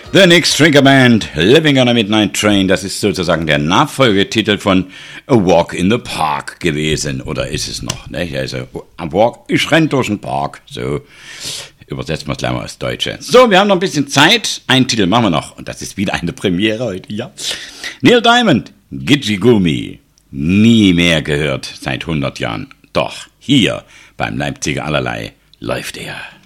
The Nick Stringer Band, Living on a Midnight Train, das ist sozusagen der Nachfolgetitel von A Walk in the Park gewesen. Oder ist es noch? Ne? Also, A Walk, ich renn durch den Park. So, übersetzen wir es gleich mal aus Deutsche. So, wir haben noch ein bisschen Zeit. Einen Titel machen wir noch. Und das ist wieder eine Premiere heute, ja. Neil Diamond, Gitchi Gumi. Nie mehr gehört seit 100 Jahren. Doch, hier beim Leipziger Allerlei läuft er.